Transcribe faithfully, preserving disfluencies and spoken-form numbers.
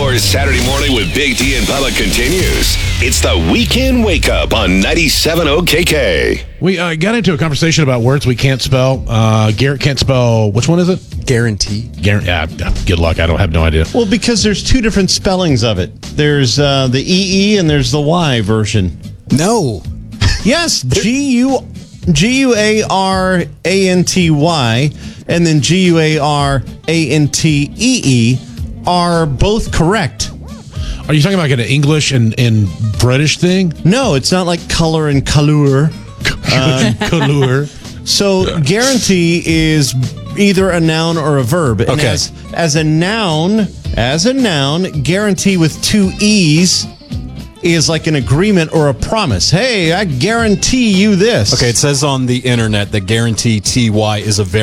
Your Saturday morning with Big D and Bubba continues. It's the Weekend Wake Up on ninety-seven point zero K K. We uh, got into a conversation about words we can't spell. Uh, Garrett can't spell, which one is it? Guarantee. Gar- yeah, good luck. I don't have no idea. Well, because there's two different spellings of it. There's uh, the E E and there's the Y version. No. Yes, G U G U A R A N T Y and then G U A R A N T E E are both correct. Are you talking about like an English and, and British thing? No, it's not like color and colour. Uh, Colour. So guarantee is either a noun or a verb. And Okay. as, as a noun, as a noun, guarantee with two E's is like an agreement or a promise. Hey, I guarantee you this. Okay, it says on the internet that guarantee T Y is a very